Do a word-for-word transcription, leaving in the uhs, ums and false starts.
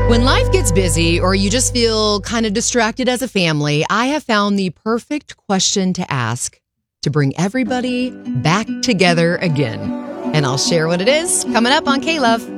When life gets busy or you just feel kind of distracted as a family, I have found the perfect question to ask to bring everybody back together again. And I'll share what it is coming up on K-Love.